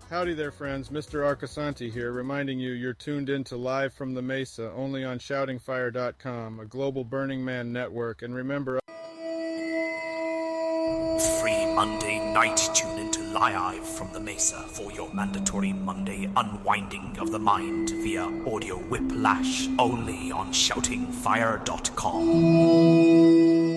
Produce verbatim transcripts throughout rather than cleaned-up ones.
Howdy there, friends. Mister Arcasanti here, reminding you you're tuned in to Live from the Mesa, only on shouting fire dot com, a global Burning Man network. And remember... Free Monday night. Tune into Live from the Mesa for your mandatory Monday unwinding of the mind via audio whiplash, only on shouting fire dot com.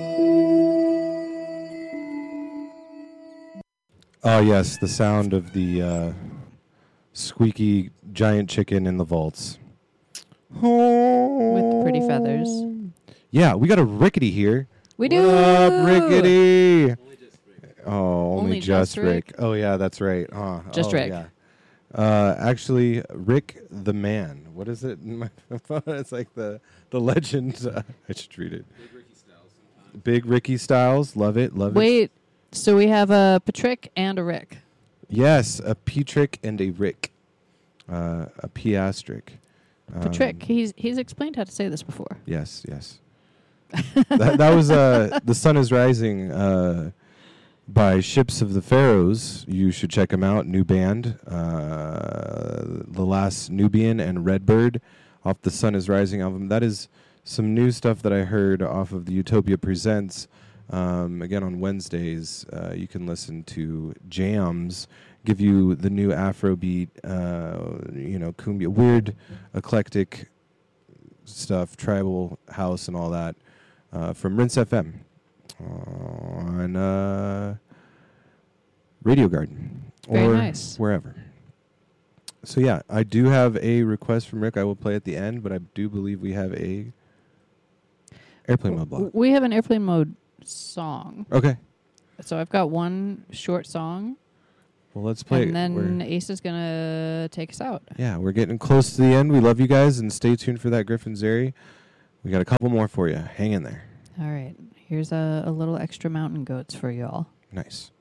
Oh, yes, the sound of the uh, squeaky giant chicken in the vaults. With the pretty feathers. Yeah, we got a Rickety here. We do. What up, Rickety? Oh, only, Only just just Rick. Rick? Oh, yeah, that's right. Huh. Just oh, Rick. Yeah. Uh, actually, Rick the Man. What is it? It's like the, the legend. Uh, I should read it. Big Ricky Styles. Big Ricky Styles. Love it. Love it. Wait, so we have a Patrick and a Rick. Yes, a Petrick and a Rick. Uh, a Piastric. Um, Patrick, he's he's explained how to say this before. Yes, yes. that, that was uh, The Sun is Rising uh, by Ships of the Pharaohs. You should check them out. New band. Uh, the last Nubian and Redbird off the Sun is Rising album. That is some new stuff that I heard off of the Utopia Presents. Um, again, on Wednesdays, uh, you can listen to jams, give you the new Afrobeat, uh, you know, cumbia, weird, eclectic stuff, tribal house and all that, uh, from Rinse F M on uh, Radio Garden Very or nice. wherever. So yeah, I do have a request from Rick I will play at the end, but I do believe we have a airplane mode block. We have an airplane mode song. Okay. So I've got one short song. Well, let's play and it. then We're Ace is going to take us out. Yeah, we're getting close to the end. We love you guys, and stay tuned for that Griffin Zeri. We got a couple more for you. Hang in there. All right. Here's a, a little extra mountain goats for y'all. Nice.